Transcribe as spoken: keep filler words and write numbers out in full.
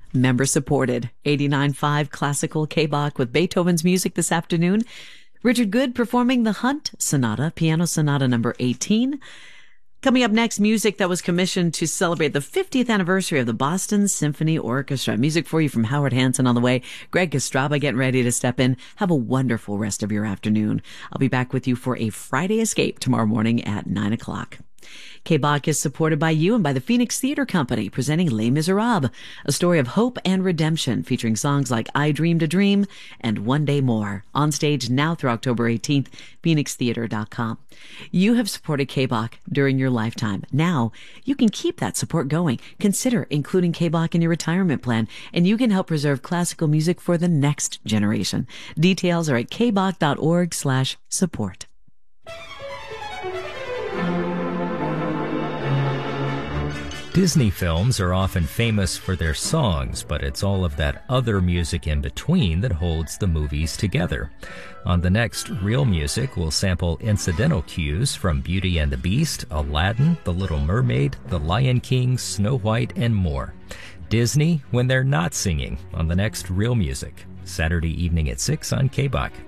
Member supported. eighty-nine point five Classical K-Bach with Beethoven's music this afternoon. Richard Good performing the Hunt Sonata, Piano Sonata number eighteen. Coming up next, music that was commissioned to celebrate the fiftieth anniversary of the Boston Symphony Orchestra. Music for you from Howard Hanson on the way. Greg Estrada getting ready to step in. Have a wonderful rest of your afternoon. I'll be back with you for a Friday Escape tomorrow morning at nine o'clock. K-Bach is supported by you and by the Phoenix Theater Company, presenting Les Miserables, a story of hope and redemption, featuring songs like I Dreamed a Dream and One Day More. On stage now through October eighteenth, phoenix theater dot com. You have supported K-Bach during your lifetime. Now, you can keep that support going. Consider including K-Bach in your retirement plan, and you can help preserve classical music for the next generation. Details are at kbach.org slash support. Disney films are often famous for their songs, but it's all of that other music in between that holds the movies together. On the next Real Music, we'll sample incidental cues from Beauty and the Beast, Aladdin, The Little Mermaid, The Lion King, Snow White, and more. Disney when they're not singing on the next Real Music, Saturday evening at six on K-Bach.